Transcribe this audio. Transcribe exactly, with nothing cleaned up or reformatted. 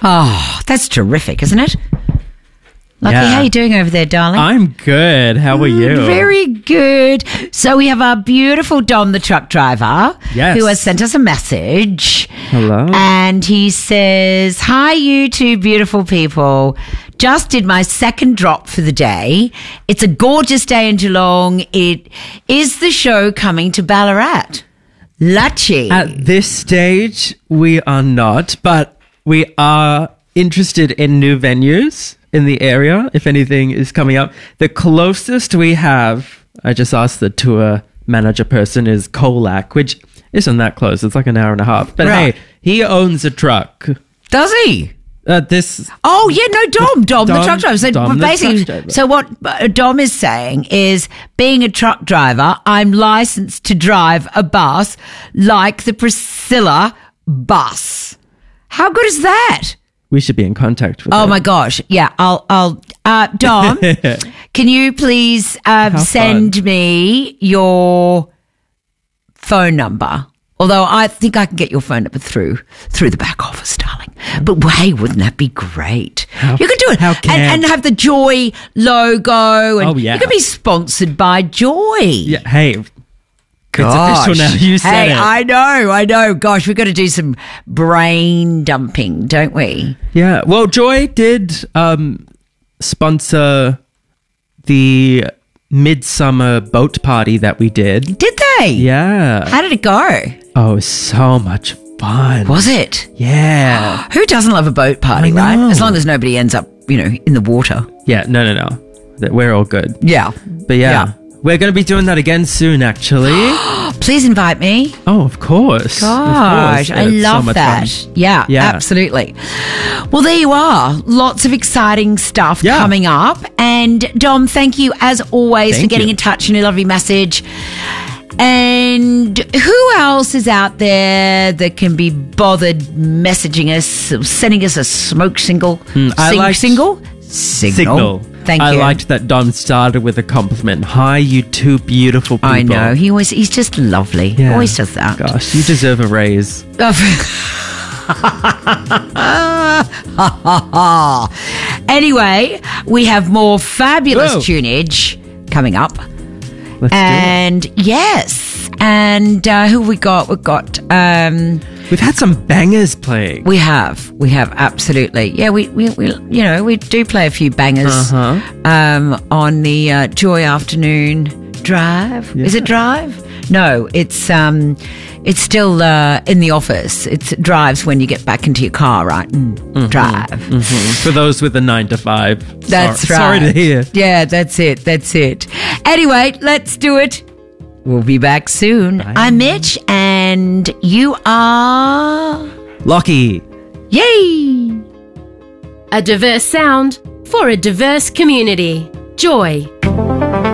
Oh, that's terrific, isn't it? Lucky, Yeah. how are you doing over there, darling? I'm good. How are you? Very good. So we have our beautiful Dom, the truck driver, Yes. who has sent us a message. Hello. And he says, "Hi, you two beautiful people. Just did my second drop for the day. It's a gorgeous day in Geelong. It is the show coming to Ballarat. Lucky." At this stage, we are not, but we are interested in new venues in the area, if anything is coming up. The closest we have, I just asked the tour manager person, is Colac, which isn't that close. It's like an hour and a half. But Right. hey, he owns a truck. Does he? Uh, this Oh, yeah, no, Dom, Dom, the Dom- truck driver. So Dom, the basically, truck driver. so what uh, Dom is saying is, being a truck driver, I'm licensed to drive a bus like the Priscilla bus. How good is that? we should be in contact with. Oh him. my gosh. Yeah, I'll, I'll, uh, Dom, can you please um, How send fun. me your phone number? Although I think I can get your phone number through through the back office, darling. But hey, wouldn't that be great? How- you could do it how and, can- and have the Joy logo. And Oh, yeah. you could be sponsored by Joy. Yeah, hey, Gosh. it's official now. You said hey, it. I know, I know. Gosh, we've got to do some brain dumping, don't we? Yeah. Well, Joy did um, sponsor the midsummer boat party that we did. Did they? Yeah. How did it go? Oh, it was so much fun. Was it? Yeah. Who doesn't love a boat party, I right? know. As long as nobody ends up, you know, in the water. Yeah. No, no, no. That we're all good. Yeah. But yeah, Yeah. we're going to be doing that again soon, actually. Please invite me. Oh, of course. Gosh, Of I course. It's so love much that. fun. Yeah, Yeah. absolutely. Well, there you are. Lots of exciting stuff Yeah. coming up. And Dom, thank you as always Thank for getting you. in touch and your lovely message. And who else is out there that can be bothered messaging us, or sending us a smoke single? Hmm, I Sing- liked- single? Signal. Signal. Thank I you. liked that Dom started with a compliment. Hi, you two beautiful people. I know. He always, he's just lovely. Yeah. Always does that. Gosh, you deserve a raise. Anyway, we have more fabulous Whoa. tunage coming up. Let's And yes, and uh, who we got? We've got, um, do it. We've had some bangers playing. we have, we have absolutely. Yeah, we, we, we you know, we do play a few bangers Uh-huh. um, on the uh, Joy Afternoon Drive. Is it Drive? No, it's um, it's still uh, in the office. It's it drives when you get back into your car, right? And drive. Mhm. For those with a nine to five. That's sorry, right. Sorry to hear. Yeah, that's it. That's it. Anyway, let's do it. We'll be back soon. Bye. I'm Mitch, and you are. Lockie. Yay! A diverse sound for a diverse community. Joy